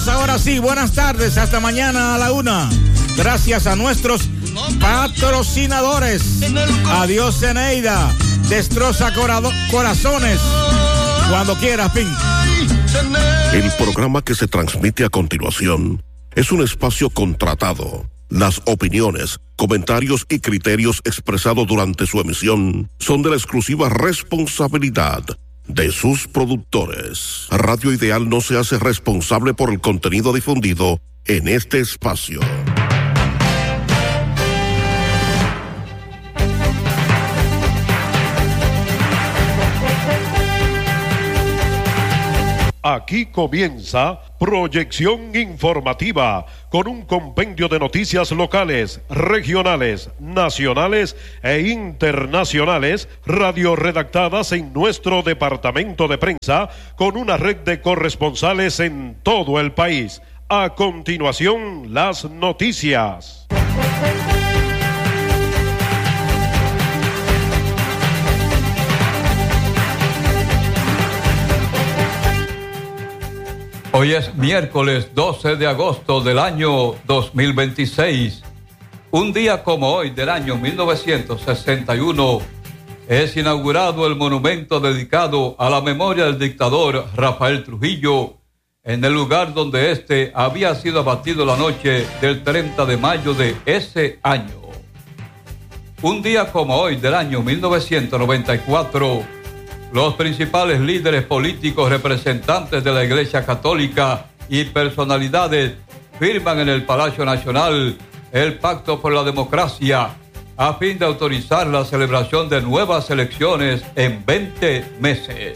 Amigos, ahora sí, buenas tardes, hasta mañana a la 1. Gracias a nuestros patrocinadores. Adiós, Zeneida. Destroza corazones. Cuando quieras, Pin. El programa que se transmite a continuación es un espacio contratado. Las opiniones, comentarios y criterios expresados durante su emisión son de la exclusiva responsabilidad de sus productores. Radio Ideal no se hace responsable por el contenido difundido en este espacio. Aquí comienza Proyección Informativa, con un compendio de noticias locales, regionales, nacionales e internacionales, radioredactadas en nuestro departamento de prensa, con una red de corresponsales en todo el país. A continuación, las noticias. Hoy es miércoles 12 de agosto del año 2026. Un día como hoy del año 1961 es inaugurado el monumento dedicado a la memoria del dictador Rafael Trujillo en el lugar donde éste había sido abatido la noche del 30 de mayo de ese año. Un día como hoy del año 1994, los principales líderes políticos, representantes de la Iglesia Católica y personalidades firman en el Palacio Nacional el Pacto por la Democracia a fin de autorizar la celebración de nuevas elecciones en 20 meses.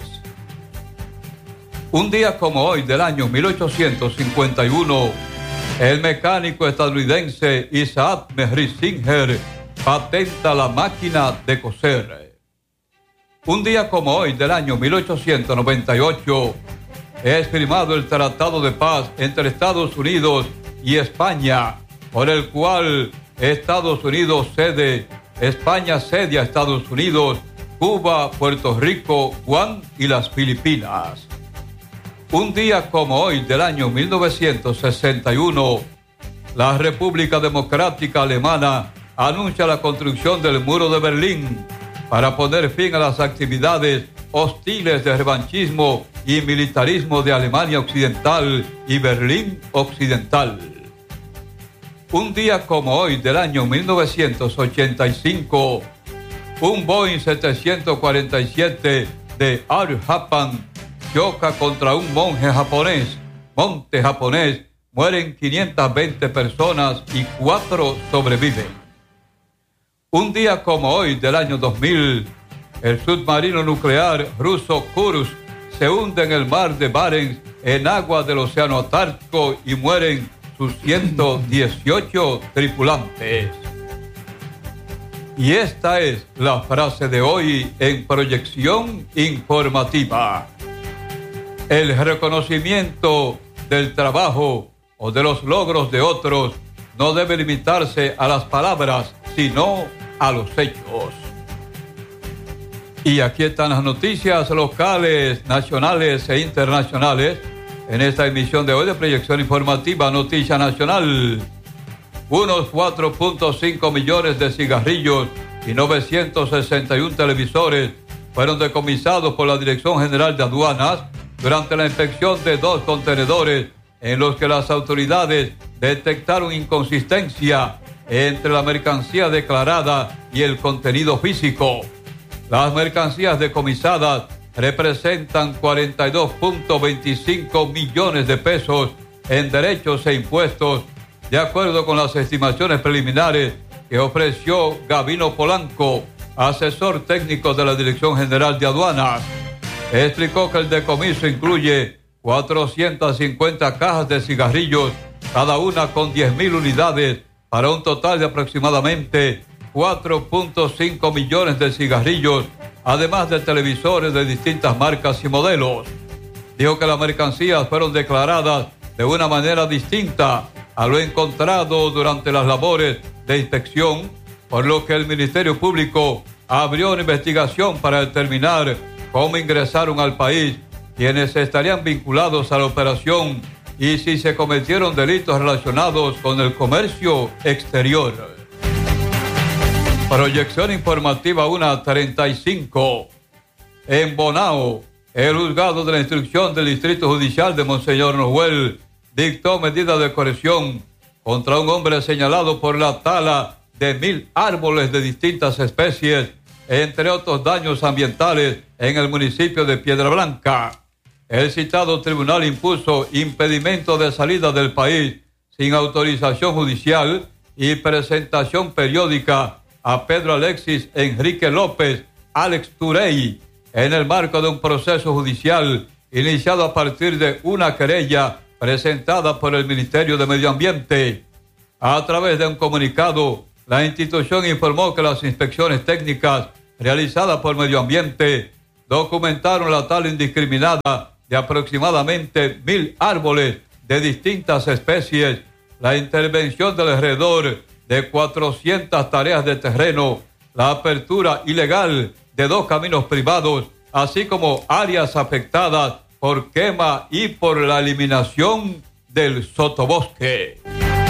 Un día como hoy del año 1851, el mecánico estadounidense Isaac Henry Singer patenta la máquina de coser. Un día como hoy del año 1898 es firmado el Tratado de Paz entre Estados Unidos y España, por el cual Estados Unidos cede, España cede a Estados Unidos, Cuba, Puerto Rico, Guam y las Filipinas. Un día como hoy del año 1961, la República Democrática Alemana anuncia la construcción del Muro de Berlín para poner fin a las actividades hostiles de revanchismo y militarismo de Alemania Occidental y Berlín Occidental. Un día como hoy del año 1985, un Boeing 747 de Air Japan choca contra un monte japonés, mueren 520 personas y 4 sobreviven. Un día como hoy del año 2000, el submarino nuclear ruso Kursk se hunde en el mar de Barents en aguas del océano Ártico y mueren sus 118 tripulantes. Y esta es la frase de hoy en Proyección Informativa. El reconocimiento del trabajo o de los logros de otros no debe limitarse a las palabras, sino a los hechos. Y aquí están las noticias locales, nacionales e internacionales en esta emisión de hoy de Proyección Informativa Noticia Nacional. Unos 4.5 millones de cigarrillos y 961 televisores fueron decomisados por la Dirección General de Aduanas durante la inspección de 2 contenedores en los que las autoridades detectaron inconsistencia entre la mercancía declarada y el contenido físico. Las mercancías decomisadas representan 42.25 millones de pesos en derechos e impuestos, de acuerdo con las estimaciones preliminares que ofreció Gabino Polanco, asesor técnico de la Dirección General de Aduanas. Explicó que el decomiso incluye 450 cajas de cigarrillos, cada una con 10.000 unidades, para un total de aproximadamente 4.5 millones de cigarrillos, además de televisores de distintas marcas y modelos. Dijo que las mercancías fueron declaradas de una manera distinta a lo encontrado durante las labores de inspección, por lo que el Ministerio Público abrió una investigación para determinar cómo ingresaron al país quienes estarían vinculados a la operación y si se cometieron delitos relacionados con el comercio exterior. Proyección informativa 1:35. En Bonao, el juzgado de la instrucción del Distrito Judicial de Monseñor Noel dictó medida de coerción contra un hombre señalado por la tala de 1,000 árboles de distintas especies, entre otros daños ambientales en el municipio de Piedra Blanca. El citado tribunal impuso impedimento de salida del país sin autorización judicial y presentación periódica a Pedro Alexis Enrique López, Alex Turey, en el marco de un proceso judicial iniciado a partir de una querella presentada por el Ministerio de Medio Ambiente. A través de un comunicado, la institución informó que las inspecciones técnicas realizadas por Medio Ambiente documentaron la tala indiscriminada de aproximadamente 1,000 árboles de distintas especies, la intervención del alrededor de 400 tareas de terreno, la apertura ilegal de 2 caminos privados, así como áreas afectadas por quema y por la eliminación del sotobosque.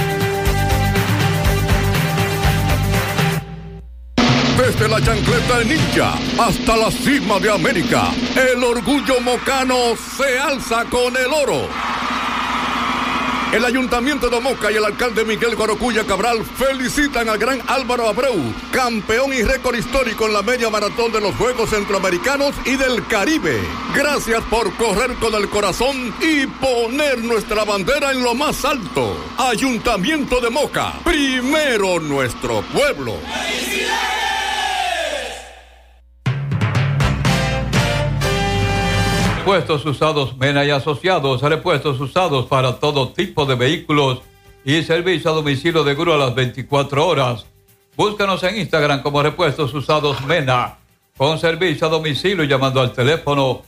Desde la chancleta de Ninja hasta la cima de América, el orgullo mocano se alza con el oro. El Ayuntamiento de Moca y el alcalde Miguel Guarocuya Cabral felicitan al gran Álvaro Abreu, campeón y récord histórico en la media maratón de los Juegos Centroamericanos y del Caribe. Gracias por correr con el corazón y poner nuestra bandera en lo más alto. Ayuntamiento de Moca, primero nuestro pueblo. Repuestos usados Mena y Asociados, repuestos usados para todo tipo de vehículos y servicio a domicilio de grúa a las 24 horas. Búscanos en Instagram como Repuestos Usados Mena, con servicio a domicilio llamando al teléfono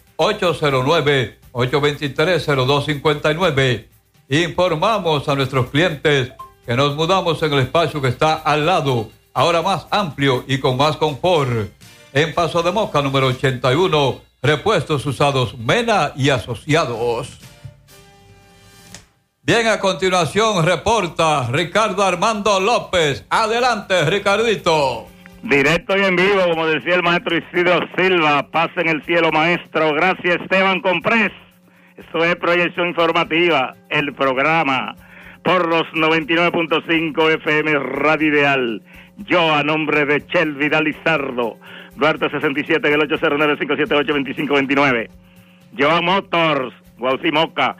809-823-0259. Informamos a nuestros clientes que nos mudamos en el espacio que está al lado, ahora más amplio y con más confort. En Paso de Moca, número 81, Repuestos Usados Mena y Asociados. Bien, a continuación reporta Ricardo Armando López. Adelante, Ricardito. Directo y en vivo, como decía el maestro Isidro Silva. Paz en el cielo, maestro. Gracias, Esteban Comprés. Esto es Proyección Informativa, el programa por los 99.5 FM Radio Ideal. Yo, a nombre de Chel Vidal Lizardo, Duarte 67 en el 809-578-2529. Joan Motors, Guaucí Moca,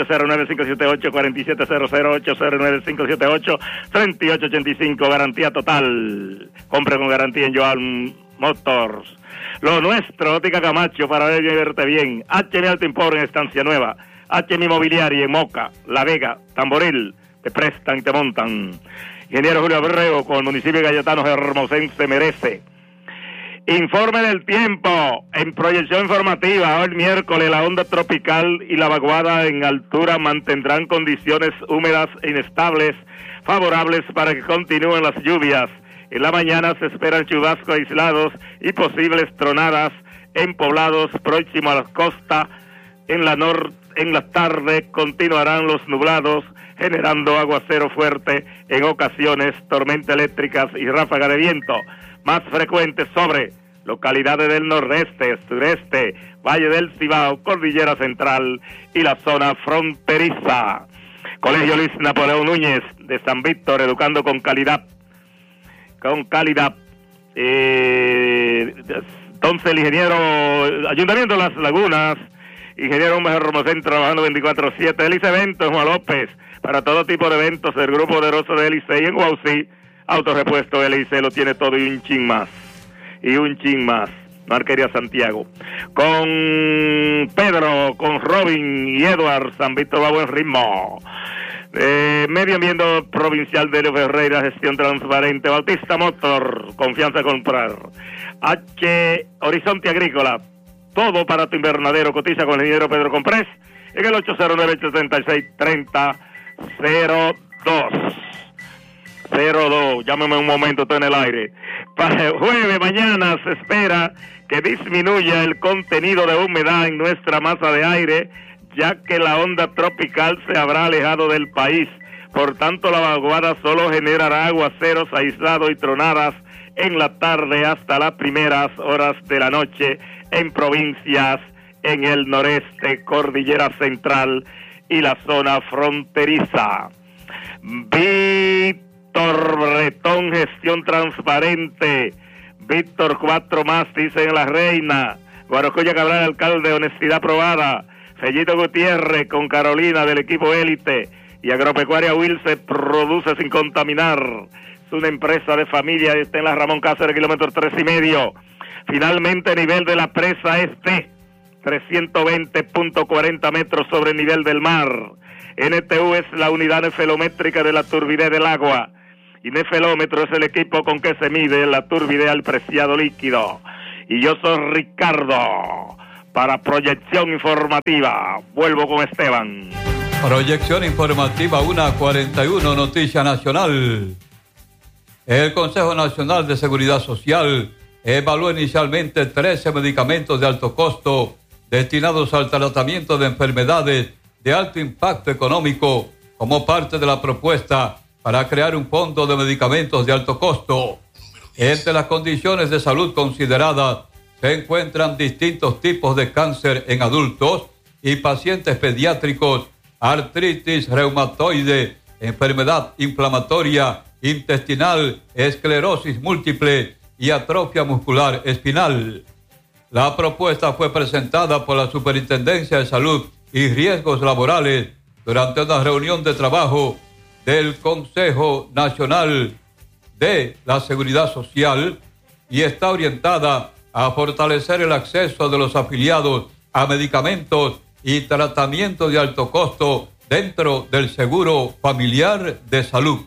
809-578-4700, 809-578-3885, garantía total. Compre con garantía en Joan Motors. Lo nuestro, Óptica Camacho, para ver y verte bien. HM Alto Import en Estancia Nueva, HM Inmobiliaria en Moca, La Vega, Tamboril, te prestan y te montan. Ingeniero Julio Abreu, con el municipio de Cayetano Hermosense merece. Informe del tiempo en Proyección Informativa. Hoy miércoles la onda tropical y la vaguada en altura mantendrán condiciones húmedas e inestables favorables para que continúen las lluvias. En la mañana se esperan chubascos aislados y posibles tronadas en poblados próximos a la costa. En la tarde continuarán los nublados, generando aguacero fuerte, en ocasiones tormentas eléctricas y ráfagas de viento más frecuentes sobre localidades del nordeste, sureste, Valle del Cibao, Cordillera Central y la zona fronteriza. Colegio Luis Napoleón Núñez de San Víctor, educando con calidad. Entonces el ingeniero, Ayuntamiento de Las Lagunas, ingeniero Humberto Romocén, trabajando 24/7. Hélice Eventos, Juan López, para todo tipo de eventos, el grupo poderoso de Hélice y en Guaucí, autorepuesto Hélice lo tiene todo y un chin más. Marquería Santiago. Con Pedro, con Robin y Edward, San Víctor va a buen ritmo. Medio Ambiente Provincial de Leo Ferreira, gestión transparente. Bautista Motor, confianza a comprar. Horizonte Agrícola, todo para tu invernadero. Cotiza con el ingeniero Pedro Comprés en el 809-836-3002. Llámeme un momento, estoy en el aire. Para el jueves, mañana, se espera que disminuya el contenido de humedad en nuestra masa de aire, ya que la onda tropical se habrá alejado del país. Por tanto, la vaguada solo generará aguaceros aislados y tronadas en la tarde hasta las primeras horas de la noche en provincias en el noreste, Cordillera Central y la zona fronteriza. Víctor Bretón, gestión transparente. Víctor, 4 más, dice en La Reina. Guarocuya Cabral, alcalde, honestidad probada. Fellito Gutiérrez con Carolina del equipo élite. Y Agropecuaria Wilse produce sin contaminar. Es una empresa de familia, está en la Ramón Cáceres, kilómetro 3,5. Finalmente, nivel de la presa este, 320.40 metros sobre el nivel del mar. NTU es la unidad nefelométrica de la turbidez del agua. Y nefelómetro es el equipo con que se mide la turbidez al preciado líquido. Y yo soy Ricardo, para Proyección Informativa. Vuelvo con Esteban. Proyección Informativa 1:41, Noticia Nacional. El Consejo Nacional de Seguridad Social evaluó inicialmente 13 medicamentos de alto costo destinados al tratamiento de enfermedades de alto impacto económico como parte de la propuesta para crear un fondo de medicamentos de alto costo. Entre las condiciones de salud consideradas se encuentran distintos tipos de cáncer en adultos y pacientes pediátricos, artritis reumatoide, enfermedad inflamatoria intestinal, esclerosis múltiple y atrofia muscular espinal. La propuesta fue presentada por la Superintendencia de Salud y Riesgos Laborales durante una reunión de trabajo del Consejo Nacional de la Seguridad Social y está orientada a fortalecer el acceso de los afiliados a medicamentos y tratamientos de alto costo dentro del seguro familiar de salud.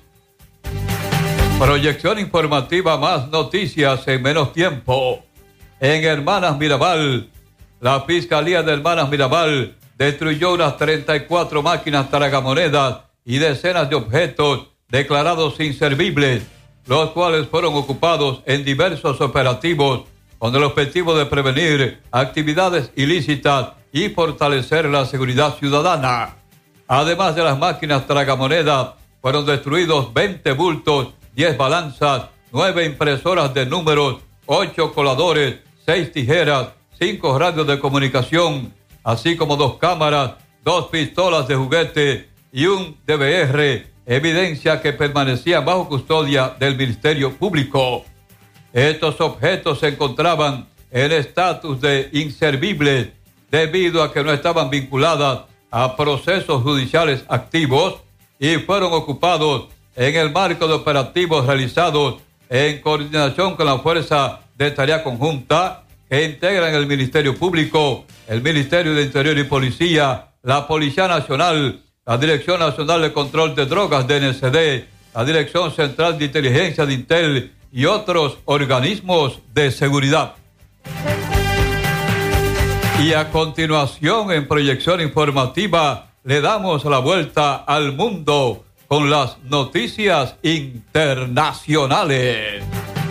Proyección informativa, más noticias en menos tiempo. En Hermanas Mirabal, la Fiscalía de Hermanas Mirabal destruyó unas 34 máquinas tragamonedas y decenas de objetos declarados inservibles, los cuales fueron ocupados en diversos operativos con el objetivo de prevenir actividades ilícitas y fortalecer la seguridad ciudadana. Además de las máquinas tragamonedas, fueron destruidos 20 bultos, 10 balanzas, 9 impresoras de números, 8 coladores, 6 tijeras, 5 radios de comunicación, así como 2 cámaras, 2 pistolas de juguete y un DVR, evidencia que permanecían bajo custodia del Ministerio Público. Estos objetos se encontraban en estatus de inservibles debido a que no estaban vinculadas a procesos judiciales activos y fueron ocupados en el marco de operativos realizados en coordinación con la Fuerza de Tarea Conjunta que integran el Ministerio Público, el Ministerio de Interior y Policía, la Policía Nacional, la Dirección Nacional de Control de Drogas, DNCD, la Dirección Central de Inteligencia de Intel y otros organismos de seguridad. Y a continuación, en Proyección Informativa, le damos la vuelta al mundo con las noticias internacionales.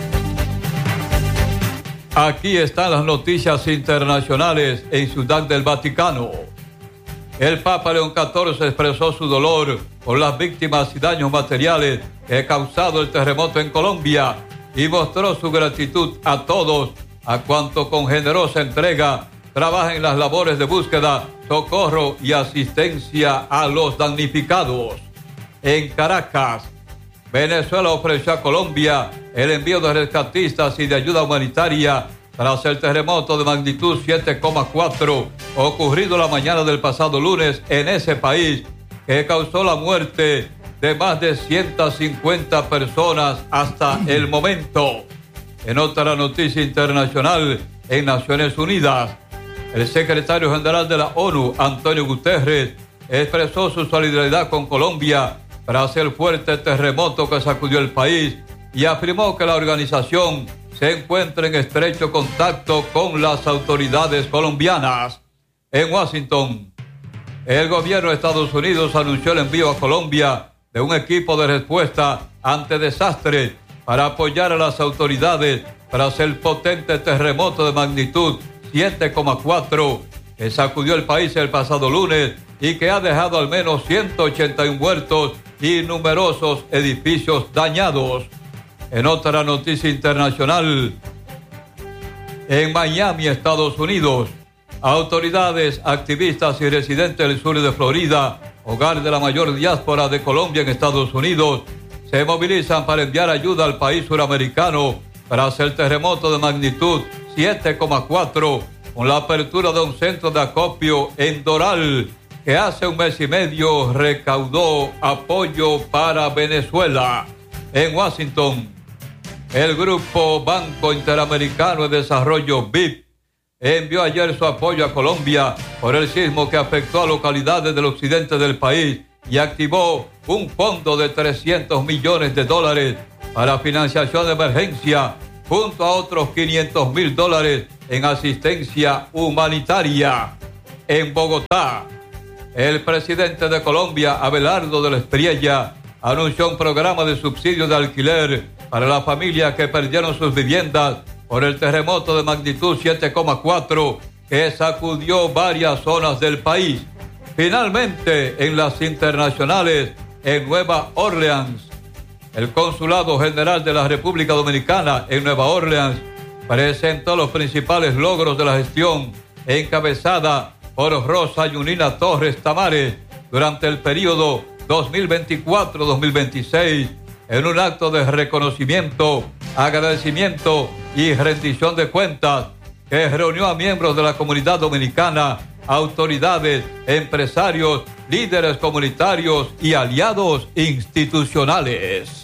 Aquí están las noticias internacionales en Ciudad del Vaticano. El Papa León XIV expresó su dolor por las víctimas y daños materiales que ha causado el terremoto en Colombia y mostró su gratitud a todos, a cuanto con generosa entrega trabajan en las labores de búsqueda, socorro y asistencia a los damnificados. En Caracas, Venezuela ofreció a Colombia el envío de rescatistas y de ayuda humanitaria tras el terremoto de magnitud 7,4 ocurrido la mañana del pasado lunes en ese país, que causó la muerte de más de 150 personas hasta el momento. En otra noticia internacional, en Naciones Unidas, el secretario general de la ONU, Antonio Guterres, expresó su solidaridad con Colombia tras el fuerte terremoto que sacudió el país y afirmó que la organización se encuentra en estrecho contacto con las autoridades colombianas. En Washington, el gobierno de Estados Unidos anunció el envío a Colombia de un equipo de respuesta ante desastres para apoyar a las autoridades tras el potente terremoto de magnitud 7,4 que sacudió el país el pasado lunes y que ha dejado al menos 181 muertos y numerosos edificios dañados. En otra noticia internacional, en Miami, Estados Unidos, autoridades, activistas y residentes del sur de Florida, hogar de la mayor diáspora de Colombia en Estados Unidos, se movilizan para enviar ayuda al país suramericano tras el terremoto de magnitud 7,4 con la apertura de un centro de acopio en Doral, que hace un mes y medio recaudó apoyo para Venezuela. En Washington, el Grupo Banco Interamericano de Desarrollo BIP envió ayer su apoyo a Colombia por el sismo que afectó a localidades del occidente del país y activó un fondo de $300 millones para financiación de emergencia, junto a otros $500 mil en asistencia humanitaria. En Bogotá, el presidente de Colombia, Abelardo de la Espriella, anunció un programa de subsidio de alquiler para las familias que perdieron sus viviendas por el terremoto de magnitud 7,4 que sacudió varias zonas del país. Finalmente, en las internacionales, en Nueva Orleans, el Consulado General de la República Dominicana en Nueva Orleans presentó los principales logros de la gestión encabezada por Rosa Yunina Torres Tamares durante el periodo 2024-2026 en un acto de reconocimiento, agradecimiento y rendición de cuentas que reunió a miembros de la comunidad dominicana, autoridades, empresarios, líderes comunitarios y aliados institucionales.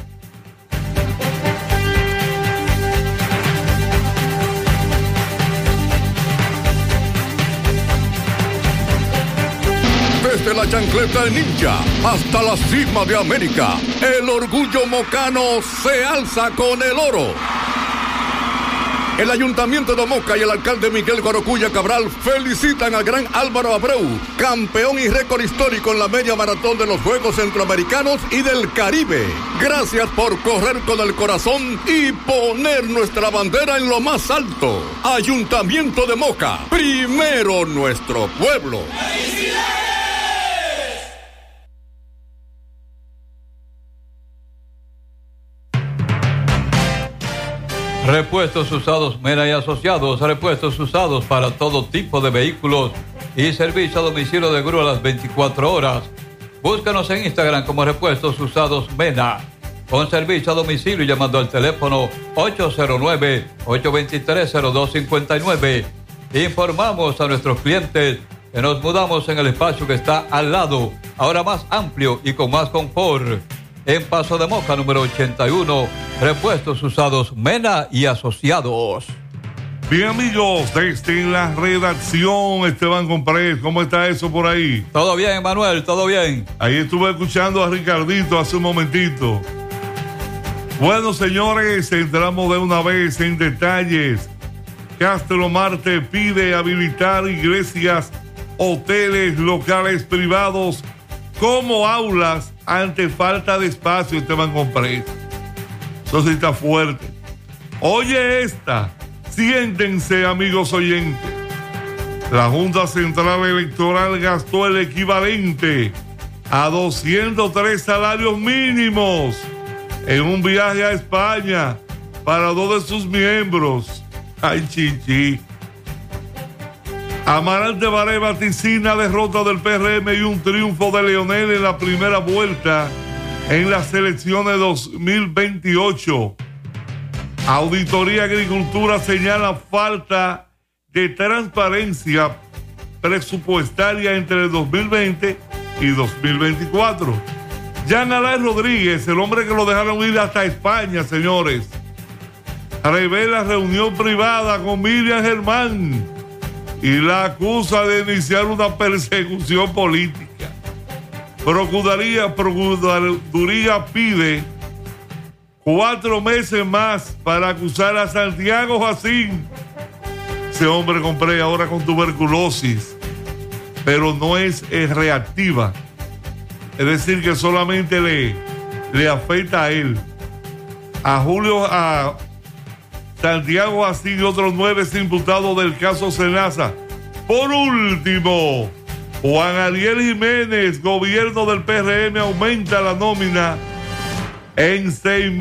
Desde la chancleta de Ninja hasta la cima de América, el orgullo mocano se alza con el oro. El Ayuntamiento de Moca y el alcalde Miguel Guarocuya Cabral felicitan al gran Álvaro Abreu, campeón y récord histórico en la media maratón de los Juegos Centroamericanos y del Caribe. Gracias por correr con el corazón y poner nuestra bandera en lo más alto. Ayuntamiento de Moca, primero nuestro pueblo. ¡Felicidades! Repuestos usados Mena y Asociados, repuestos usados para todo tipo de vehículos y servicio a domicilio de grúa a las 24 horas. Búscanos en Instagram como Repuestos Usados Mena, con servicio a domicilio llamando al teléfono 809-823-0259. Informamos a nuestros clientes que nos mudamos en el espacio que está al lado, ahora más amplio y con más confort. En Paso de Moca, número 81, Repuestos Usados Mena y Asociados. Bien, amigos, desde la redacción, Esteban Comprés, ¿cómo está eso por ahí? Todo bien, Manuel, todo bien. Ahí estuve escuchando a Ricardito hace un momentito. Bueno, señores, entramos de una vez en detalles. Castro Marte pide habilitar iglesias, hoteles, locales privados como aulas ante falta de espacio. Esteban Comprés. Eso sí está fuerte. Oye esta, siéntense, amigos oyentes. La Junta Central Electoral gastó el equivalente a 203 salarios mínimos en un viaje a España para 2 de sus miembros. Ay, chichi. Amarante Baré vaticina derrota del PRM y un triunfo de Leonel en la primera vuelta en las elecciones 2028. Auditoría Agricultura señala falta de transparencia presupuestaria entre el 2020 y 2024. Jean Alain Rodríguez, el hombre que lo dejaron ir hasta España, señores, revela reunión privada con Miriam Germán y la acusa de iniciar una persecución política. Procuraduría pide 4 meses más para acusar a Santiago Jacín. Ese hombre compré ahora con tuberculosis, pero no es reactiva. Es decir, que solamente le afecta a él. A Santiago Jacín y otros 9 imputados del caso Senasa Por último, Juan Ariel Jiménez, gobierno del PRM, aumenta la nómina en 6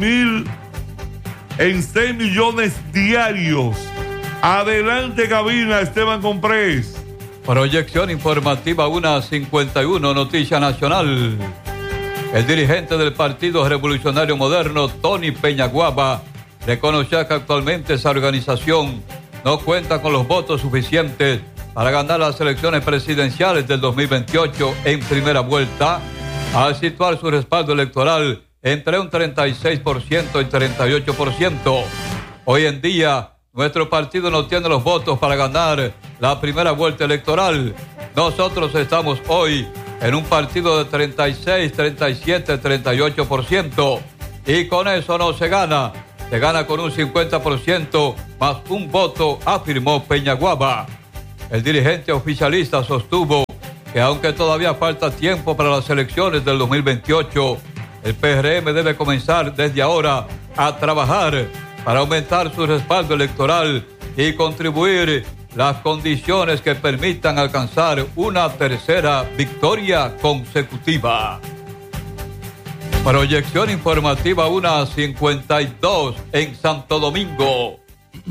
millones diarios. Adelante, cabina, Esteban Comprés. Proyección informativa 1:51, Noticia Nacional. El dirigente del Partido Revolucionario Moderno, Tony Peñaguaba, reconoció que actualmente esa organización no cuenta con los votos suficientes para ganar las elecciones presidenciales del 2028 en primera vuelta, al situar su respaldo electoral entre un 36% y 38%. Hoy en día, nuestro partido no tiene los votos para ganar la primera vuelta electoral. Nosotros estamos hoy en un partido de 36, 37, 38%. Y con eso no se gana. Se gana con un 50% más un voto, afirmó Peñaguaba. El dirigente oficialista sostuvo que aunque todavía falta tiempo para las elecciones del 2028, el PRM debe comenzar desde ahora a trabajar para aumentar su respaldo electoral y contribuir las condiciones que permitan alcanzar una tercera victoria consecutiva. Proyección informativa 1:52 en Santo Domingo.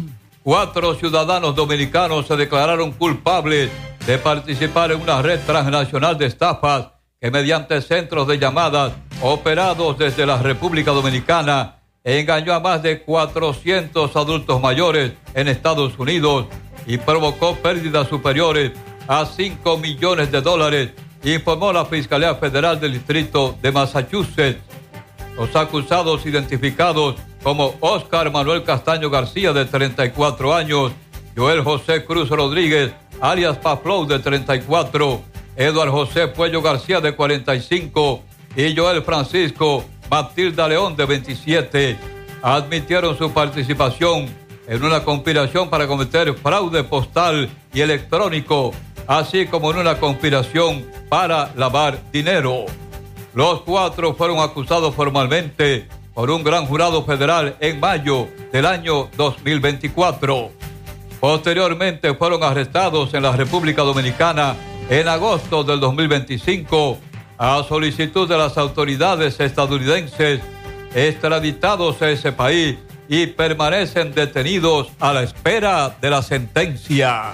4 ciudadanos dominicanos se declararon culpables de participar en una red transnacional de estafas que mediante centros de llamadas operados desde la República Dominicana engañó a más de 400 adultos mayores en Estados Unidos y provocó pérdidas superiores a $5 millones, informó la Fiscalía Federal del Distrito de Massachusetts. Los acusados, identificados como Oscar Manuel Castaño García, de 34 años, Joel José Cruz Rodríguez, alias Paflow, de 34, Eduardo José Puello García, de 45, y Joel Francisco Matilda León, de 27, admitieron su participación en una conspiración para cometer fraude postal y electrónico, así como en una conspiración para lavar dinero. Los 4 fueron acusados formalmente por un gran jurado federal en mayo del año 2024. Posteriormente fueron arrestados en la República Dominicana en agosto del 2025 a solicitud de las autoridades estadounidenses, extraditados a ese país y permanecen detenidos a la espera de la sentencia.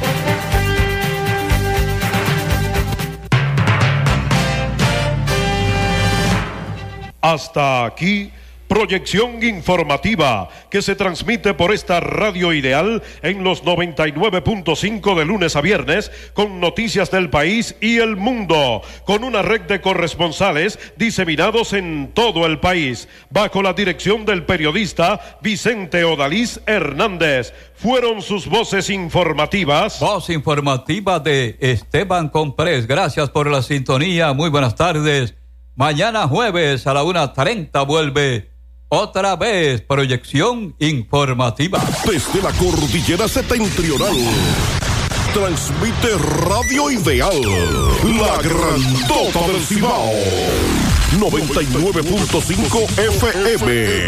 Hasta aquí, proyección informativa que se transmite por esta radio ideal en los 99.5 de lunes a viernes, con noticias del país y el mundo, con una red de corresponsales diseminados en todo el país, bajo la dirección del periodista Vicente Odalís Hernández. Fueron sus voces informativas. Voz informativa de Esteban Comprés. Gracias por la sintonía. Muy buenas tardes. Mañana jueves a la 1:30 vuelve otra vez proyección informativa. Desde la cordillera septentrional, transmite Radio Ideal, la grandota del Cibao, 99.5 FM.